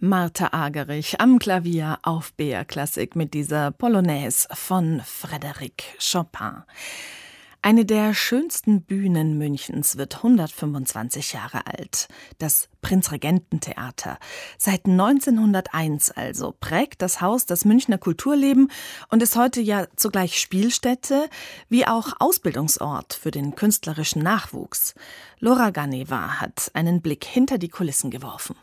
Martha Agerich am Klavier auf BR Klassik mit dieser Polonaise von Frédéric Chopin. Eine der schönsten Bühnen Münchens wird 125 Jahre alt. Das Prinzregententheater. Seit 1901 also prägt das Haus das Münchner Kulturleben und ist heute ja zugleich Spielstätte wie auch Ausbildungsort für den künstlerischen Nachwuchs. Laura Ganeva hat einen Blick hinter die Kulissen geworfen.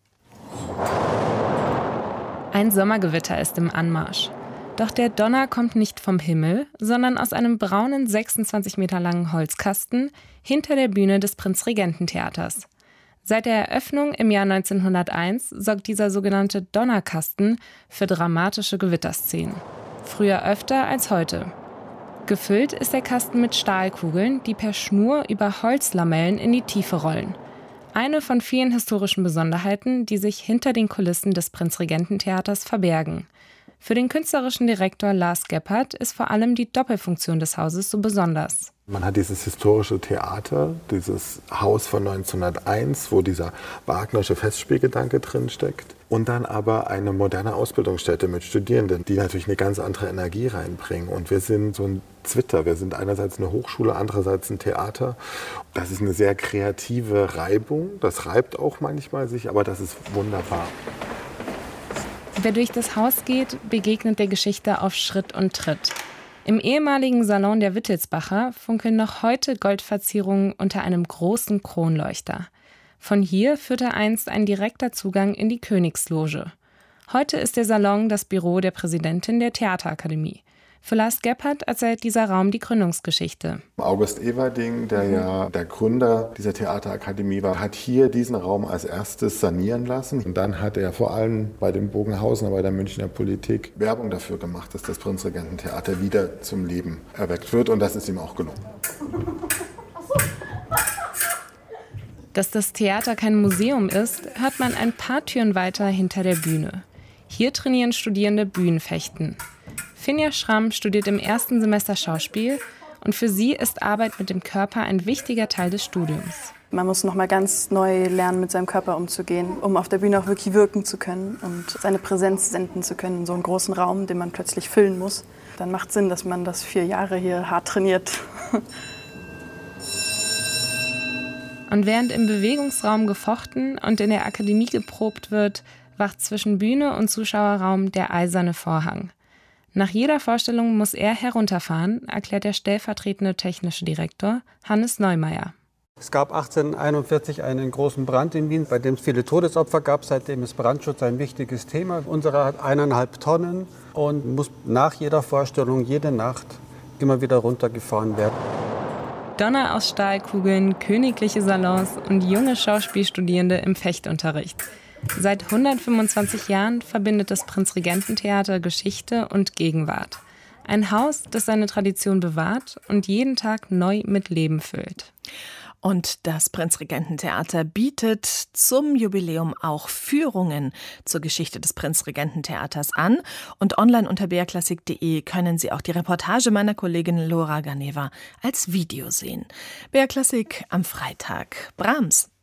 Ein Sommergewitter ist im Anmarsch. Doch der Donner kommt nicht vom Himmel, sondern aus einem braunen 26 Meter langen Holzkasten hinter der Bühne des Prinzregententheaters. Seit der Eröffnung im Jahr 1901 sorgt dieser sogenannte Donnerkasten für dramatische Gewitterszenen. Früher öfter als heute. Gefüllt ist der Kasten mit Stahlkugeln, die per Schnur über Holzlamellen in die Tiefe rollen. Eine von vielen historischen Besonderheiten, die sich hinter den Kulissen des Prinzregententheaters verbergen. Für den künstlerischen Direktor Lars Gebhardt ist vor allem die Doppelfunktion des Hauses so besonders. Man hat dieses historische Theater, dieses Haus von 1901, wo dieser Wagnersche Festspielgedanke drinsteckt. Und dann aber eine moderne Ausbildungsstätte mit Studierenden, die natürlich eine ganz andere Energie reinbringen. Und wir sind so ein Zwitter. Wir sind einerseits eine Hochschule, andererseits ein Theater. Das ist eine sehr kreative Reibung. Das reibt auch manchmal sich, aber das ist wunderbar. Wer durch das Haus geht, begegnet der Geschichte auf Schritt und Tritt. Im ehemaligen Salon der Wittelsbacher funkeln noch heute Goldverzierungen unter einem großen Kronleuchter. Von hier führte einst ein direkter Zugang in die Königsloge. Heute ist der Salon das Büro der Präsidentin der Theaterakademie. Für Lars Gebhardt erzählt dieser Raum die Gründungsgeschichte. August Everding, der ja der Gründer dieser Theaterakademie war, hat hier diesen Raum als erstes sanieren lassen. Und dann hat er vor allem bei den Bogenhausener, bei der Münchner Politik Werbung dafür gemacht, dass das Prinzregententheater wieder zum Leben erweckt wird. Und das ist ihm auch gelungen. Dass das Theater kein Museum ist, hört man ein paar Türen weiter hinter der Bühne. Hier trainieren Studierende Bühnenfechten. Finja Schramm studiert im ersten Semester Schauspiel und für sie ist Arbeit mit dem Körper ein wichtiger Teil des Studiums. Man muss noch mal ganz neu lernen, mit seinem Körper umzugehen, um auf der Bühne auch wirklich wirken zu können und seine Präsenz senden zu können in so einem großen Raum, den man plötzlich füllen muss. Dann macht Sinn, dass man das 4 Jahre hier hart trainiert. Und während im Bewegungsraum gefochten und in der Akademie geprobt wird, wacht zwischen Bühne und Zuschauerraum der eiserne Vorhang. Nach jeder Vorstellung muss er herunterfahren, erklärt der stellvertretende technische Direktor Hannes Neumeier. Es gab 1841 einen großen Brand in Wien, bei dem es viele Todesopfer gab. Seitdem ist Brandschutz ein wichtiges Thema. Unserer hat 1,5 Tonnen und muss nach jeder Vorstellung, jede Nacht, immer wieder runtergefahren werden. Donner aus Stahlkugeln, königliche Salons und junge Schauspielstudierende im Fechtunterricht. Seit 125 Jahren verbindet das Prinzregententheater Geschichte und Gegenwart. Ein Haus, das seine Tradition bewahrt und jeden Tag neu mit Leben füllt. Und das Prinzregententheater bietet zum Jubiläum auch Führungen zur Geschichte des Prinzregententheaters an. Und online unter brklassik.de können Sie auch die Reportage meiner Kollegin Laura Ganeva als Video sehen. BR Klassik am Freitag. Brahms.